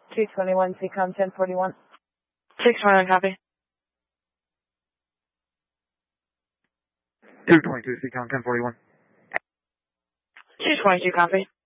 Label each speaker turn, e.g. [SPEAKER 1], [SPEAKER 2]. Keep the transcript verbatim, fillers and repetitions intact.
[SPEAKER 1] two twenty-one, C COM ten forty-one.
[SPEAKER 2] six twenty-one, copy.
[SPEAKER 3] two twenty-two, C COM ten forty-one.
[SPEAKER 2] two twenty-two, copy.